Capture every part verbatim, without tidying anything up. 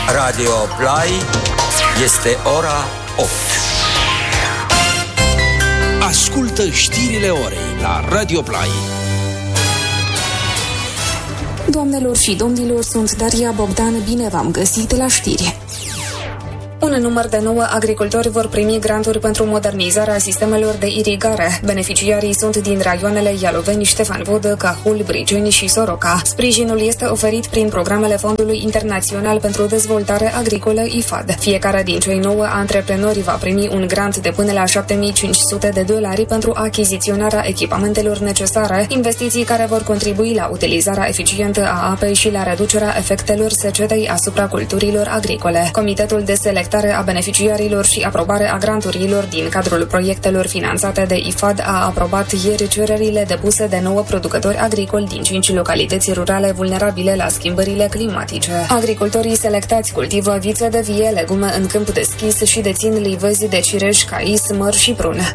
Radio Play este ora opt. Ascultă știrile orei la Radio Play. Doamnelor și domnilor, sunt Daria Bogdan, bine v-am găsit la știri. Un număr de nouă agricultori vor primi granturi pentru modernizarea sistemelor de irigare. Beneficiarii sunt din raioanele Ialoveni, Ștefan Vodă, Cahul, Brigeni și Soroca. Sprijinul este oferit prin programele Fondului Internațional pentru Dezvoltare Agricolă I F A D. Fiecare din cei nouă antreprenori va primi un grant de până la șapte mii cinci sute de dolari pentru achiziționarea echipamentelor necesare, investiții care vor contribui la utilizarea eficientă a apei și la reducerea efectelor secetei asupra culturilor agricole. Comitetul de selectare a beneficiarilor și aprobare a granturilor din cadrul proiectelor finanțate de I F A D a aprobat ieri cererile depuse de nouă producători agricoli din cinci localități rurale vulnerabile la schimbările climatice. Agricultorii selectați cultivă viță de vie, legume în câmp deschis și dețin livezi de cireș, cais, măr și prune.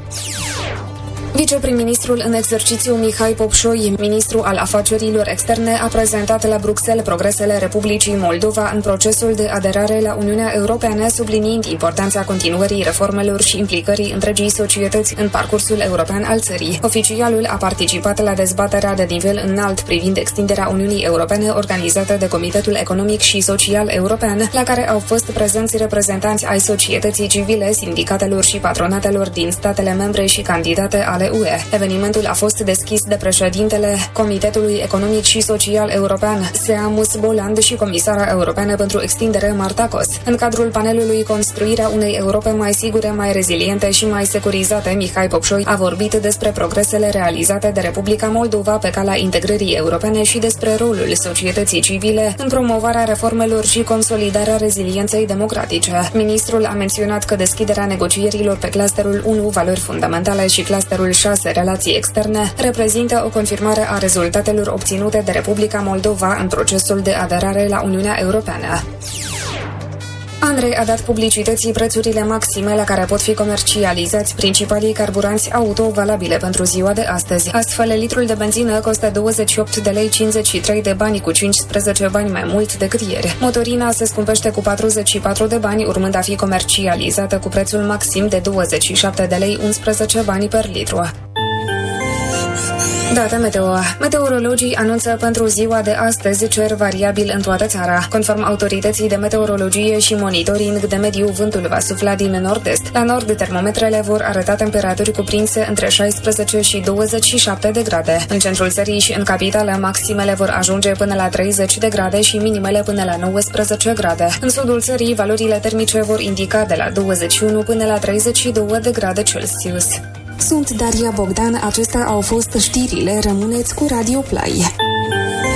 Viceprim-ministrul în exercițiu Mihai Popșoi, ministru al afacerilor externe, a prezentat la Bruxelles progresele Republicii Moldova în procesul de aderare la Uniunea Europeană, subliniind importanța continuării reformelor și implicării întregii societăți în parcursul european al țării. Oficialul a participat la dezbaterea de nivel înalt privind extinderea Uniunii Europene organizată de Comitetul Economic și Social European, la care au fost prezenți reprezentanți ai societății civile, sindicatelor și patronatelor din statele membre și candidate ale U E. Evenimentul a fost deschis de președintele Comitetului Economic și Social European, Seamus Boland, și comisara europeană pentru extindere, Marta Kos. În cadrul panelului Construirea unei Europe mai sigure, mai reziliente și mai securizate, Mihai Popșoi a vorbit despre progresele realizate de Republica Moldova pe calea integrării europene și despre rolul societății civile în promovarea reformelor și consolidarea rezilienței democratice. Ministrul a menționat că deschiderea negocierilor pe clusterul unu, valori fundamentale, și clusterul șase, relații externe, reprezintă o confirmare a rezultatelor obținute de Republica Moldova în procesul de aderare la Uniunea Europeană. Andrei a dat publicității prețurile maxime la care pot fi comercializați principalii carburanți auto valabile pentru ziua de astăzi. Astfel, litrul de benzină costă douăzeci și opt de lei cincizeci și trei de bani, cu cincisprezece bani mai mult decât ieri. Motorina se scumpește cu patruzeci și patru de bani, urmând a fi comercializată cu prețul maxim de douăzeci și șapte de lei unsprezece bani per litru. Date meteo. Meteorologii anunță pentru ziua de astăzi cer variabil în toată țara. Conform autorității de meteorologie și monitoring de mediu, vântul va sufla din nord-est. La nord, termometrele vor arăta temperaturi cuprinse între șaisprezece și douăzeci și șapte de grade. În centrul țării și în capitală, maximele vor ajunge până la treizeci de grade și minimele până la nouăsprezece grade. În sudul țării, valorile termice vor indica de la douăzeci și unu până la treizeci și doi de grade Celsius. Sunt Daria Bogdan, acestea au fost știrile, rămâneți cu Radio Play.